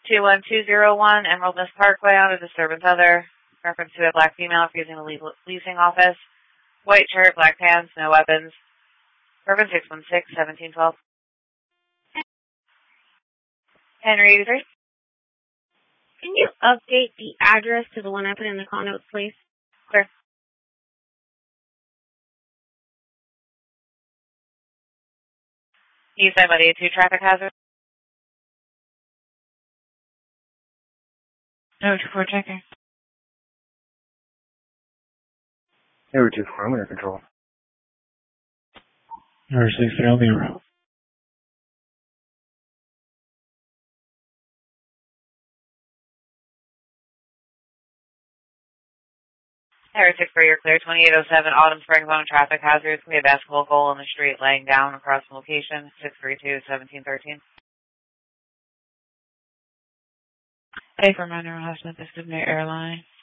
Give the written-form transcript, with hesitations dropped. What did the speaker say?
21201 Emerald Miss Parkway on a disturbance other. Reference to a black female refusing to leave leasing office. White shirt, black pants, no weapons. Urban 616-1712. Henry 83. Can you update the address to the one I put in the call notes, please? Sure. East side 182 traffic hazard. No, 24 checking. Number 24, I'm under control. Number 63 on the road. Area 6 for your clear. 2807 Autumn Springs on traffic hazards. We have basketball goal in the street laying down across the location. 632-1713. Hey, for minor harassment, this is Near Airline.